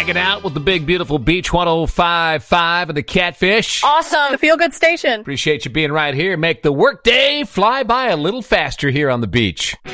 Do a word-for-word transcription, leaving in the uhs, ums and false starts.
Hanging out with the big, beautiful Beach one oh five point five and the Catfish. Awesome. The Feel Good Station. Appreciate you being right here. Make the workday fly by a little faster here on the beach.